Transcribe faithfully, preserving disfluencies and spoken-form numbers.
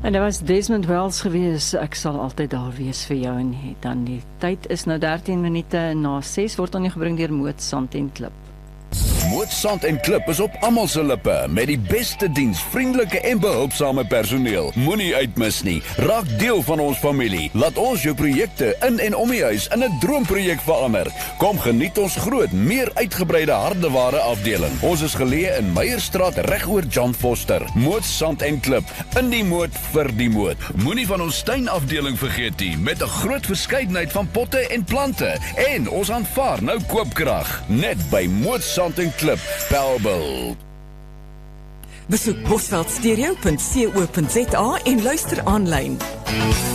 En dit was Desmond Wells gewees, ek sal altyd daar wees vir jou, en dan die tyd is nou dertien minute na ses, word aan jou gebring deur Moot Sand en Klip. Moot Sand en Klip is op almal se lippe met die beste diens, vriendelike en behulpsame personeel. Moenie uitmis nie. Raak deel van ons familie. Laat ons jou projekte in en om die huis in 'n droomprojek verander. Kom geniet ons groot, meer uitgebreide hardeware afdeling. Ons is geleë in Meyerstraat regoor John Foster. Moot Sand en Klip, in die moot vir die moot. Moenie van ons tuinafdeling vergeet nie, met 'n groot verskeidenheid van potte en plante. En ons aanvaar nou koopkrag, net by Moot Sand en Klip, Bellville. Besoek bosveldstereo punt co punt za en luister aanlyn.